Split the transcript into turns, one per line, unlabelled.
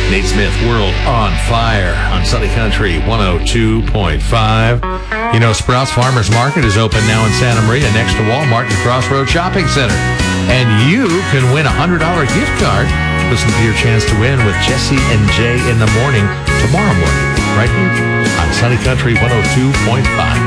Nate Smith, World on Fire on Sunny Country 102.5. You know, Sprouts Farmers Market is open now in Santa Maria next to Walmart and Crossroads Shopping Center. And you can win a $100 gift card. Listen to your chance to win with Jesse and Jay in the morning tomorrow morning, right here on Sunny Country 102.5.